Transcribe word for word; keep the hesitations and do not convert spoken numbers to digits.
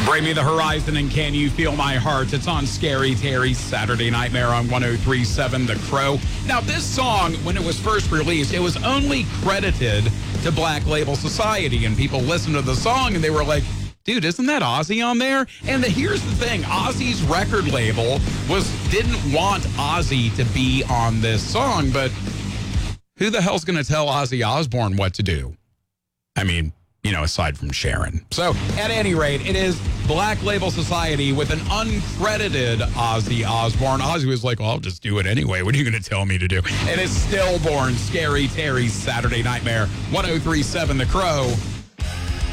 Bring Me the Horizon and Can You Feel My Heart? It's on Scary Terry's Saturday Nightmare on one oh three point seven The Crow. Now, this song, when it was first released, it was only credited to Black Label Society, and people listened to the song and they were like, dude, isn't that Ozzy on there? And the, here's the thing. Ozzy's record label was didn't want Ozzy to be on this song, but who the hell's going to tell Ozzy Osbourne what to do? I mean, you know, aside from Sharon. So, at any rate, it is Black Label Society with an uncredited Ozzy Osbourne. Ozzy was like, well, I'll just do it anyway. What are you going to tell me to do? And it's Stillborn, Scary Terry's Saturday Nightmare, one oh three point seven The Crow.